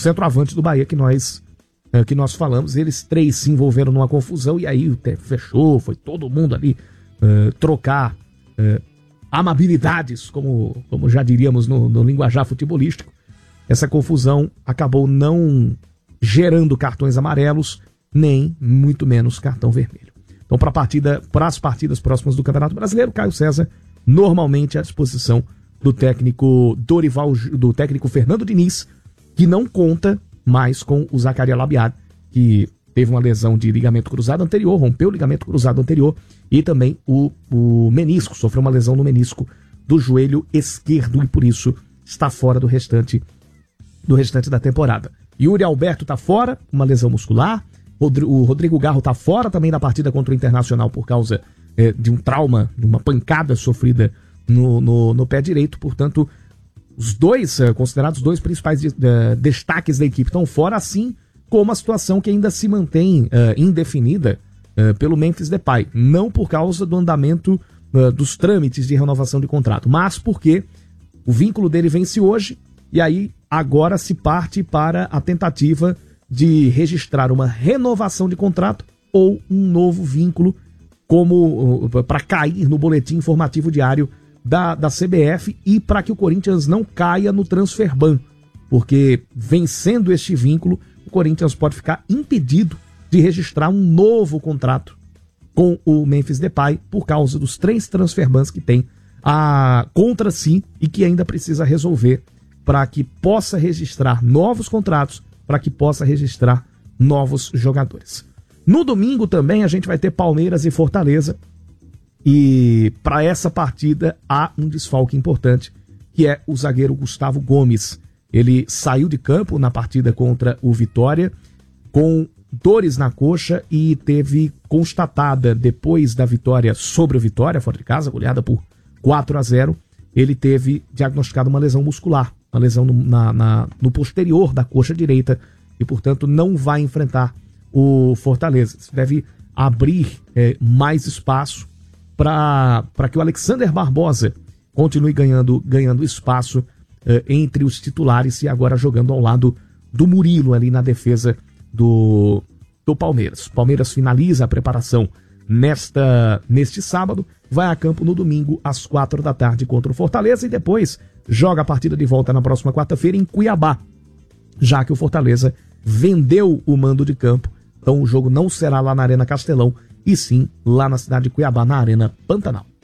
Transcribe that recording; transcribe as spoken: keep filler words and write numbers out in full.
centroavante do Bahia que nós, é, que nós falamos. Eles três se envolveram numa confusão e aí fechou, foi todo mundo ali é, trocar é, amabilidades, como, como já diríamos no, no linguajar futebolístico. Essa confusão acabou não gerando cartões amarelos, nem muito menos cartão vermelho. Então, para partida, para as partidas próximas do Campeonato Brasileiro, Caio César normalmente à disposição do técnico Dorival, do técnico Fernando Diniz, que não conta mais com o Zacarias Labiad, que teve uma lesão de ligamento cruzado anterior, rompeu o ligamento cruzado anterior, e também o, o menisco, sofreu uma lesão no menisco do joelho esquerdo e por isso está fora do restante, do restante da temporada. Yuri Alberto está fora, uma lesão muscular. O Rodrigo Garro está fora também da partida contra o Internacional por causa é, de um trauma, de uma pancada sofrida no, no, no pé direito. Portanto, os dois, é, considerados dois principais de, de, destaques da equipe estão fora, assim como a situação que ainda se mantém é, indefinida é, pelo Memphis Depay. Não por causa do andamento é, dos trâmites de renovação de contrato, mas porque o vínculo dele vence hoje e aí agora se parte para a tentativa de registrar uma renovação de contrato ou um novo vínculo como para cair no boletim informativo diário da, da C B F e para que o Corinthians não caia no transfer ban, porque vencendo este vínculo, o Corinthians pode ficar impedido de registrar um novo contrato com o Memphis Depay por causa dos três transfer bans que tem a, contra si e que ainda precisa resolver para que possa registrar novos contratos, para que possa registrar novos jogadores. No domingo também a gente vai ter Palmeiras e Fortaleza. E para essa partida há um desfalque importante, que é o zagueiro Gustavo Gomes. Ele saiu de campo na partida contra o Vitória com dores na coxa e teve constatada, depois da vitória sobre o Vitória, fora de casa, goleada por quatro a zero, ele teve diagnosticado uma lesão muscular. Uma lesão no, na, na, no posterior da coxa direita e, portanto, não vai enfrentar o Fortaleza. Isso deve abrir é, mais espaço para que o Alexander Barbosa continue ganhando, ganhando espaço é, entre os titulares e agora jogando ao lado do Murilo ali na defesa do, do Palmeiras. Palmeiras finaliza a preparação nesta, neste sábado, vai a campo no domingo às quatro da tarde contra o Fortaleza e depois joga a partida de volta na próxima quarta-feira em Cuiabá, já que o Fortaleza vendeu o mando de campo. Então o jogo não será lá na Arena Castelão, e sim lá na cidade de Cuiabá, na Arena Pantanal.